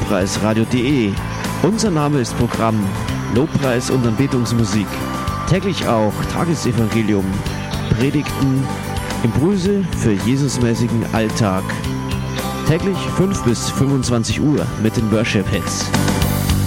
lobpreisradio.de. Unser Name ist Programm Lobpreis und Anbetungsmusik. Täglich auch Tagesevangelium, Predigten, Impulse für Jesusmäßigen Alltag. Täglich 5 bis 25 Uhr mit den Worship Hits.